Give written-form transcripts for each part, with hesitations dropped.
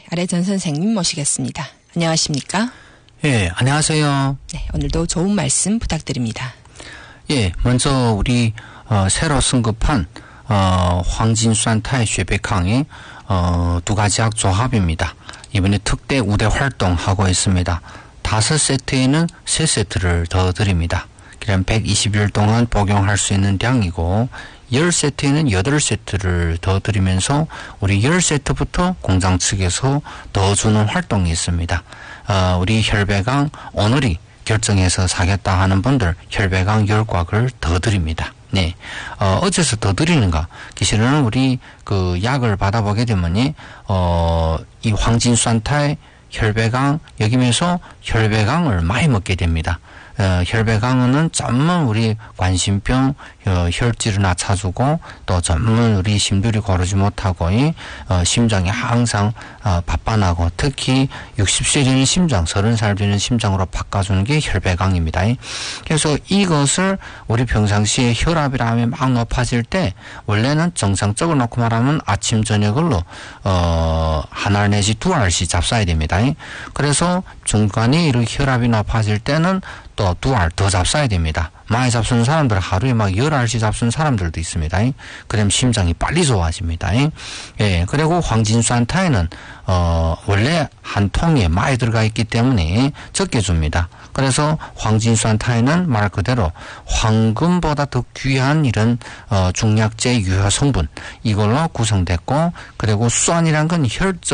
아래 전 선생님 모시겠습니다. 안녕하십니까? 예, 안녕하세요. 네, 오늘도 좋은 말씀 부탁드립니다. 예, 먼저 우리 새로 승급한 황진수안타의 쉐백항의 두 가지 학 조합입니다. 이번에 특대 우대 활동하고 있습니다. 5세트에는 3세트를 더 드립니다. 그럼 120일 동안 복용할 수 있는 양이고 10세트에는 8세트를 더 드리면서 우리 10세트부터 공장 측에서 더 주는 활동이 있습니다. 우리 혈배강 오늘이 결정해서 사겠다 하는 분들 혈배강 10곽을 더 드립니다. 네. 어째서 더 드리는가? 사실은 우리 그 약을 받아보게 되면이 이 황진수안타의 혈배강 여기면서 혈배강을 많이 먹게 됩니다. 혈배강은 전문 우리 관심병 혈질을 낮춰주고 또 전문 우리 심들이 고르지 못하고 심장이 항상 바빠나고 특히 60세 되는 심장, 30살 되는 심장으로 바꿔주는 게 혈배강입니다. 그래서 이것을 우리 평상시에 혈압이라 하면 막 높아질 때 원래는 정상적으로 놓고 말하면 아침 저녁으로 한 알 내지 2알씩 잡숴야 됩니다. 그래서 중간에 이렇게 혈압이 높아질 때는 또 2알 더 잡숴야 됩니다. 많이 잡수는 사람들 하루에 막 10알씩 잡수는 사람들도 있습니다. 그럼 심장이 빨리 좋아집니다. 예, 그리고 황진수안타에는 원래 한 통에 많이 들어가 있기 때문에 적게 줍니다. 그래서 황진수안타에는 말 그대로 황금보다 더 귀한 이런 중약제 유효 성분 이걸로 구성됐고 그리고 수안이란 건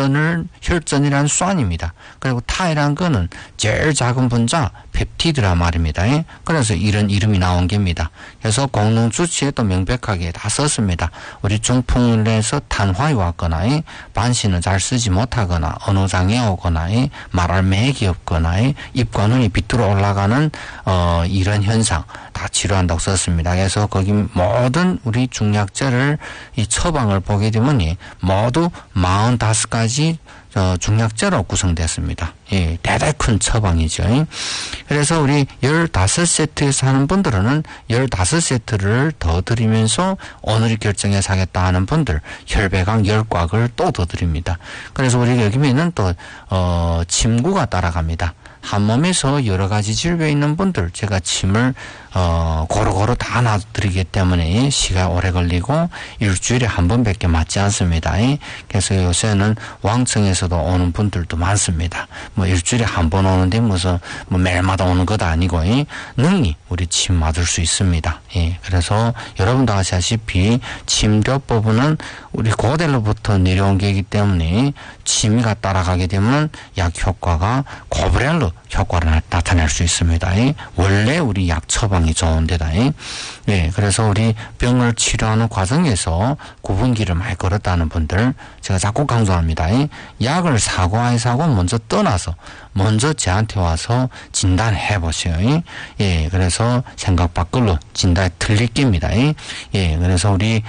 혈전이란 수안입니다. 그리고 타이란 거는 제일 작은 분자 펩티드라 말입니다. 그래서 이런 이름이 나온 겁니다. 그래서 공동 주치에 또 명백하게 다 썼습니다. 우리 중풍을 내서 탄화에 왔거나 반신을 잘 쓰지 못하거나 언어장애 오거나 말할 맥이 없거나 입과 눈이 비틀어 올라가는 이런 현상 다 치료한다고 썼습니다. 그래서 거기 모든 우리 중약제를 이 처방을 보게 되면 모두 45가지 중약제로 구성됐습니다. 예, 대단히 큰 처방이죠. 그래서 우리 15세트에서 하는 분들은 15세트를 더 드리면서 오늘이 결정해 사겠다 하는 분들 혈배강 10곽을 또 더 드립니다. 그래서 우리가 여기면은 또 침구가 따라갑니다. 한 몸에서 여러 가지 질병 있는 분들 제가 침을 고루고루 다 놔드리기 때문에 시간이 오래 걸리고 일주일에 한 번밖에 맞지 않습니다. 그래서 요새는 왕청에서도 오는 분들도 많습니다. 뭐 일주일에 한 번 오는데 무슨 뭐 매일마다 오는 것도 아니고 능히 우리 침 맞을 수 있습니다. 예, 그래서 여러분도 아시다시피 침교법은 우리 고대로부터 내려온 게이기 때문에 침이가 따라가게 되면 약 효과가 고브렐로 효과를 나타낼 수 있습니다. 원래 우리 약 처방이 좋은 데다. 예, 그래서 우리 병을 치료하는 과정에서 구분기를 많이 걸었다는 분들 제가 자꾸 강조합니다. 약을 사고 안 사고 먼저 떠나서 먼저 저한테 와서 진단해 보세요. 예, 그래서 생각 밖으로 진단이 틀릴 겁니다. 예, 그래서 우리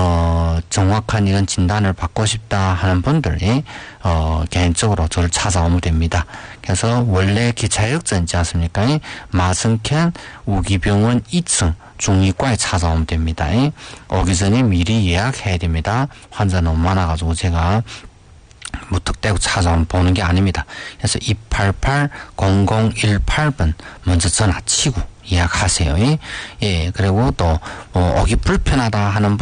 정확한 이런 진단을 받고 싶다 하는 분들이 개인적으로 저를 찾아오면 됩니다. 그래서 원래 기차역전 있지 않습니까? 마승캔 우기병원 2층 중이과에 찾아오면 됩니다. 오기 전에 미리 예약해야 됩니다. 환자 너무 많아가지고 제가 무턱대고 찾아오면 보는 게 아닙니다. 그래서 288-0018번 먼저 전화 치고 예약하세요. 예, 그리고 또 오기 불편하다 하는